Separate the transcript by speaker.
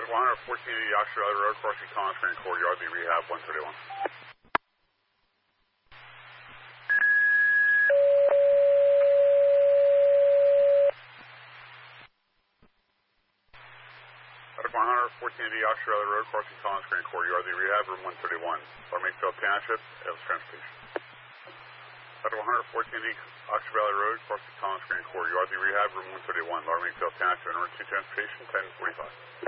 Speaker 1: 11480 Oxford Valley Road, crossing Collins Grand Courtyard, the Rehab 131. Medic 11480 Oxford Valley Road, crossing Collins Grand Courtyard, the Rehab room 131. Farmingfield Township, Ellis Transportation. Medic 11480 Oxford Valley Road, crossing Collins Grand Courtyard, the Rehab room 131. Farmingfield Township, Emergency Transportation 1045.